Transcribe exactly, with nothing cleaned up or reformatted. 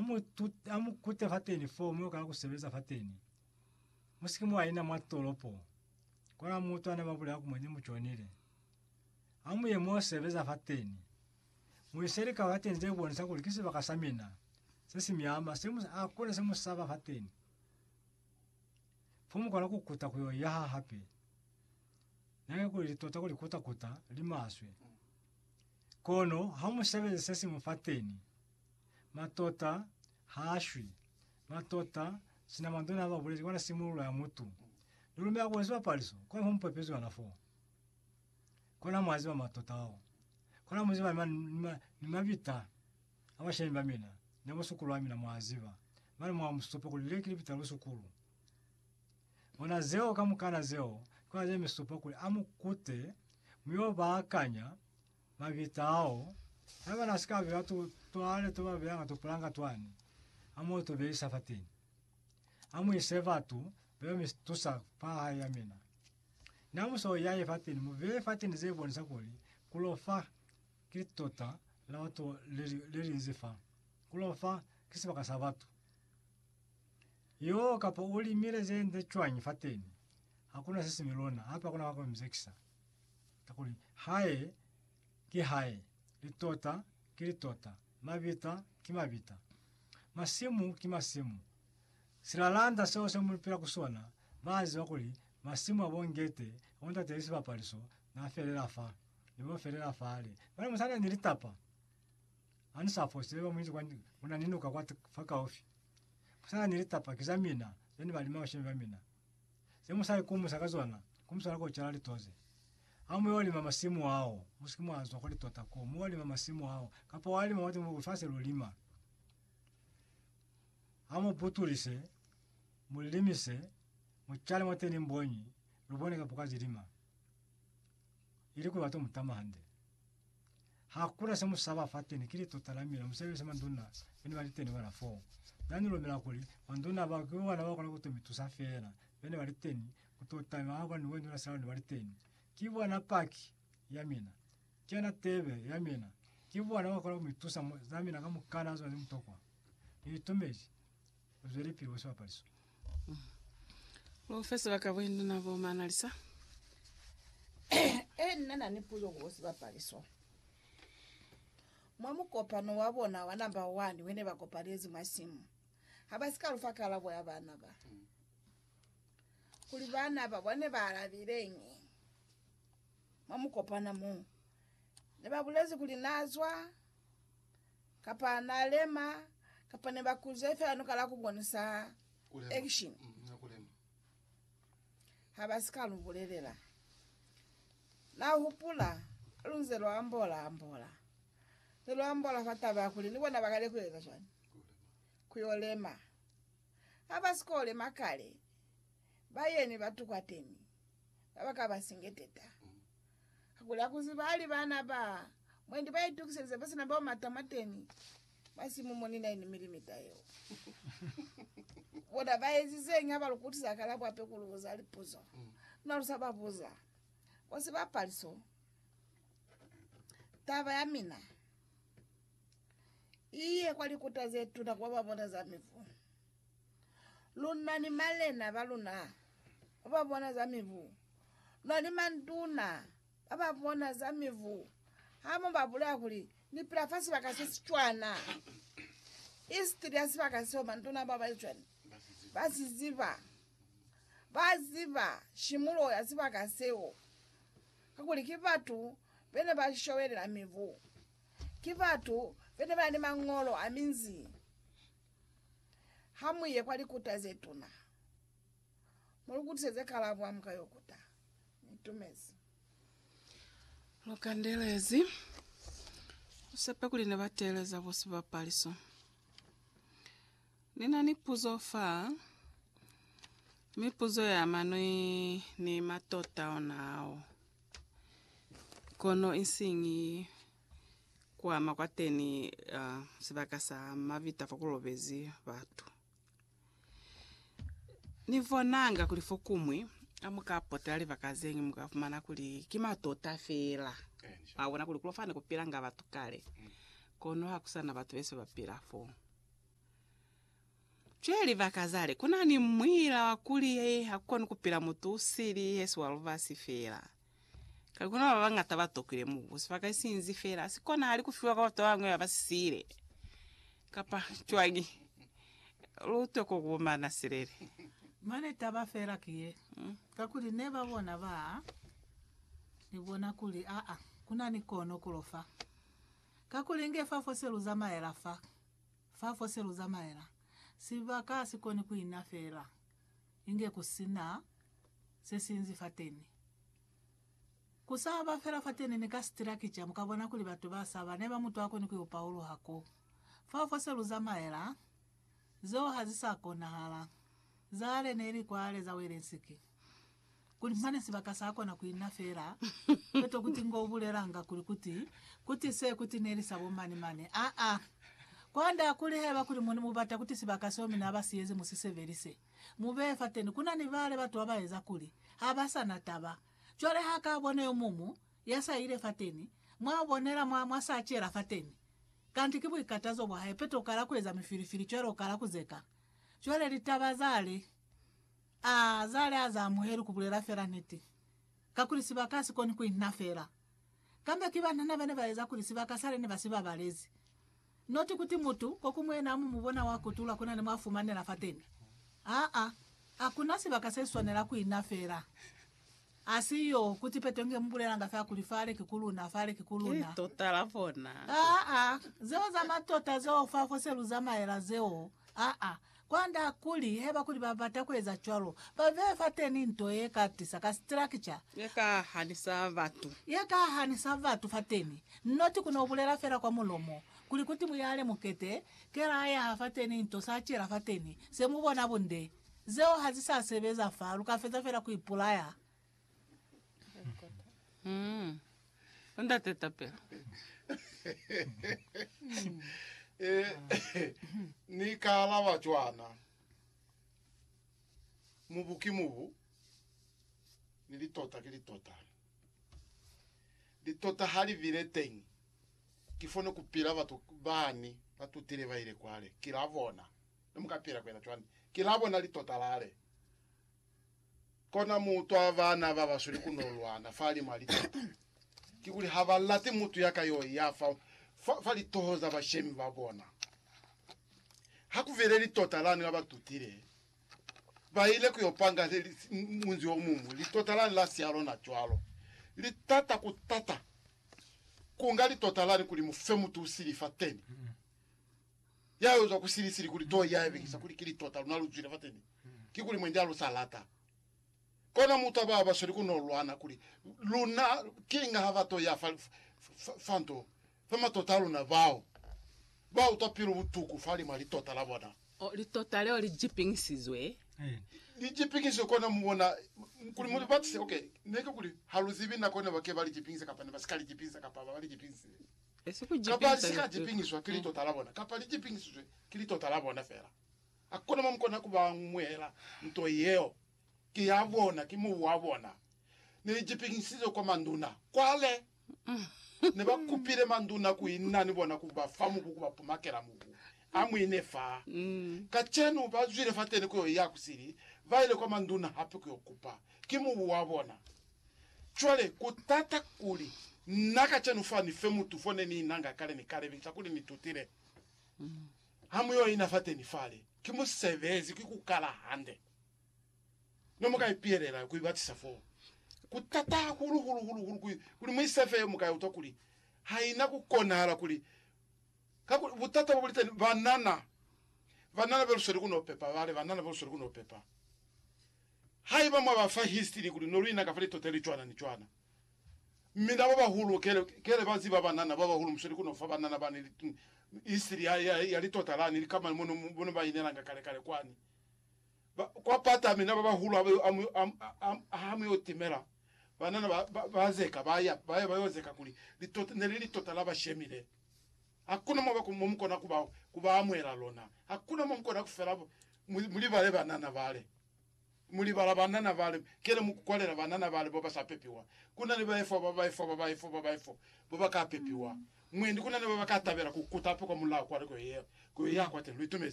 amu tut amu kute fateni fo mwe kala kusebeza fateni musikimu aina mwatolopo kona mutu ana mabule akumwenye muchonile amu ye mwosebeza fateni mwiserika fateni zebonesa kulikisi bakasamina sisi myama semu akona semu saba fateni fumu kala kukuta kuyo yaha happy naye kuli tota kuli kuta kuta limaswe kono hamu sebeze sisi mufateni matota hashwi matota sina mandona aba bule kwana simulula ya mutu nulume akwezwa paliso kwa humu pepezo wanafo kona mwaziba matota hao kona mwaziba ni mabita abasheni bamina nabo sukulu amina mwaziba bali mwa mustopa kuli lekili bita sukulu ona zeo kamukana zeo kwa zeme stopa kuli amukute myo bakanya mabita hao aba nasikabe watu tuale tuba byanga tupulanga twani amo to be safatini amo isevatu be mistusa pa yamina namu so yaye fatini mu be fatini zebon sakoli kulofa kitota la watu leri nzifa kulofa kisiba kasabatu yo kapo uli mire zende chwanyi fatini hakuna sisi milona hapa kuna wako mzekisa takuli hae ki hae litota kilitota mabita kimabita masimu kimasimu silalanda seo semu pira kusona bazi wakuli masimu abongete onda terisi bapaliso na ferera fa nibo ferera fa ale bali musana nilitapa anisa fose ba mwinzi kwandi una ninuka kwa faka ofi musana nilitapa kizamina yani bali mawashe bamina semu sai kumusakazona kumusala ko chalali toze amu yoli mama simu wao musikimu wanzo kuli tota ko muwali mama simu wao kapo wali mawati mufase lulima amu putulise mulimise muchale mwateni mbonyi lubone kapukazi lima iliku watu mutamahande hakuna semu saba fateni kili totalamila musebe sema nduna bene baliteni wala fo nani lomela kuli manduna bakuwa na bakona kutumitusa fera bene baliteni kutotama aba ni wendo na sawa ni baliteni kibwa na paki yamina kena tebe yamina kibwa na bakona kumitusa zamina kama kana zo ni mtokwa itumeji uzeripi woswa paliso Professor bakabwendo nabo manalisa eh nana nipuzo woswa paliso mwamukopa no wabona wa number one wene bakopalezi masimu habasikalu fakala bwa abana ba kuli bana ba bone balabirenyi mwamukopa na mu ne babulezi kuli nazwa kapana lema kapane bakuzefe anukala kubonesa action nakulema habasikalu bulelela na hupula lunzelo ambola ambola lelo ambola fataba kuli nibona bakale kulega cyane kuyolema abasikole makale bayeni batukwateni abaka basingeteta akula kuzibali bana ba mwendi bayitukiseze basi namba matamateni basi mumoni nine millimeter yo boda bayizize ngaba lokutisa kala bwa pekuluza alipuzo na rusababuza wasi bapaliso taba yamina iye kwali kutaze tuta kwa babona za mivu luna ni malena baluna babona za mivu nani manduna babona za mivu hamo babula kuli ni prafasi bakasisi chwana history asibakasiwa manduna baba ichwana basi ziva baziva shimulo yasibakasewo kakuli kibatu bene bashowerera mivu kibatu bene bali mangolo aminzi hamuye kwali kutaze tuna mulukutse kalabwa mkayokuta nitumezi lokandelezi usepe kuli ne bateleza bosi bapaliso nina nipuzo fa mipuzo ya manoi ni matota onao kono insingi kwa makwateni uh, sibakasa mavita fakulobezi batu nivonanga kuli fokumwi amukapotali vakazengi mukafumana kuli kimatota fela awona kuli kulofana kupiranga batu kale kono hakusana batu bese bapira fo chweli vakazale kuna ni mwila wakuli ye hakoni kupira mutu usiri yesu waluvasi fera kakuna vavangata vatokile muvu sivakaisinzi fera sikona ali kufiwa kwa watu wangu yavasisire kapa chwagi lutoko kumana sirere mane taba fera kiye mm. kakuli neba bona ba nibona kuli a a kuna nikono kulofa kakuli nge fafo seluza maera fa fafo seluza maera sivaka sikoni kuina fera inge kusina sesinzi fateni kusaba fera fateni nikastira kicha mukabona kuli batu basaba neba mtu wako ni ku Paulo hako fafo seluza maera zo hazisakona hala zale neri kwale za werensiki kuli mane sibakasako na kuina fera peto kuti ngobuleranga kuli kuti kuti se kuti neri sabo mani mane a a kwanda kuli heba kuli muni mubata kuti sibakasomi na basiyeze musiseverise mube fateni kuna ni vale batu abaeza kuli abasana taba chore haka bone umumu yasa ile fateni mwabonera mwa mwasachera fateni kanti kibu ikatazo bwa hepeto kala kweza mifirifiri chore kala kuzeka chore litabazale ah zale aza muheru kubulera fera neti kakuli sibakasi koni kuina fera kamba kibana na bane baeza kuli sibakasale ne basiba balezi noti kuti mutu kokumwena mu mubona wakutula kuna ne mwafumane na fateni ah ah akuna sibakaseswanera kuina fera asiyo kuti petenge mbulera ngafa kulifare kikuluna fare kikuluna totala fona ah ah zeo za matota zeo fafo seluza maera zeo ah ah kwanda kuli heba kuli babata kweza chwalo bave fateni ntoye kati saka structure yeka hanisa vatu yeka hanisa vatu fateni noti kuna obulera fera kwa mulomo kuli kuti muyale mukete kera aya fateni nto sachira fateni semubona bunde zeo hazisa sebeza faru kafeza fera kuipulaya mm onda tetape eh ni kala wachwana mubuki mubu nilitota kilitota litota hali vile tengi kifono kupira watu bani watu tire baire kwale kilavona nomukapira kwela chwana kilavona litota lale kona mutu avana baba suri kunolwana fali malitota kikuli havalati mutu yakayo yafa fali tohoza bashemi babona hakuvere litota lani ngabatutire baile kuyopanga munzi omumu litota lani la sialo na chwalo litata kutata kunga litota lani kuli mufe mutu usiri fateni yayo za kusiri siri kuli to yae bikisa kuli kili tota lunalujire fateni kikuli mwendalo salata kona mutu baba suri kunolwana kuli luna kinga havato ya fanto fama totalo na vao vao topiru butuku fali mali totala bona o li totale o li jipping sizwe eh li jipping so kona muona kuli mu batse okay neke kuli haluzibi na kona bake bali jipping se kapana baskali jipping se kapaba bali jipping se esiku jipping kapali sika jipping so kili totala bona kapali jipping so kili totala bona fera akona mom kona kuba mwela nto yeo ki yabona ki mu wabona ne jipping sizo kwa manduna kwale ne bakupire manduna kuina ni bona kuba famu kuba pumakera mugu amwine fa mm kachenu bazwire fatene ko yakusiri vaile kwa manduna hapo kuyokupa kimu wabona chwale kutata kuli naka chenu fani femu tufone ni nanga kale ni kale bitakuli ni tutire mm hamu yo ina fateni fale kimu sevezi kikukala hande nomuka ipierera kuibatisa fo kutata huru huru huru huru kuli mwisefe muka utokuli haina kukonara kuli kakuli butata bulite banana banana belusori kuno pepa vale banana belusori kuno pepa hai bamwa bafa history kuli norina kafali toteli chwana ni chwana mina baba hulu kele kele bazi baba nana baba hulu msori kuno fa banana bani history ya ya litotala ni kama mono mono bayinela ngakale kale kwani kwa pata mina baba hulu amu amu yotimera banana bazeka baya baya bayozeka kuli litota nelili totala bashemile hakuna mwa kumumuko na kuba kuba amwera lona hakuna mumuko na kufera muri bale banana bale muri bala banana bale kele mukukolera banana bale boba sapepiwa kuna ni baifo baba ifo baba ifo baba ifo boba kapepiwa mwendi kuna ni baba katabera kukuta hapo kwa mulao kwa ko yeye ko yeye akwate litume